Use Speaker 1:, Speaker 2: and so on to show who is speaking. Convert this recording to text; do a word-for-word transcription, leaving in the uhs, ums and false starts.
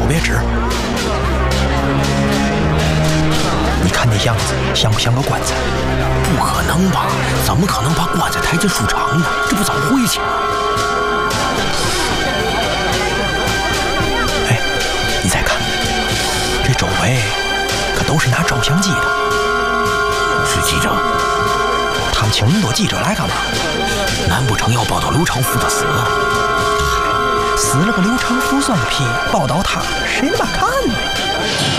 Speaker 1: 别指。你看那样子像不像个棺材？
Speaker 2: 不可能吧？怎么可能把棺材抬进书场呢？这不早晦气吗？
Speaker 1: 哎，你再看，这周围可都是拿照相机的。
Speaker 2: 是记者？
Speaker 1: 他们请那么多记者来干嘛？
Speaker 2: 难不成要报道刘长福的死？
Speaker 1: 死了个刘长福算个屁，报道他谁他妈看呢？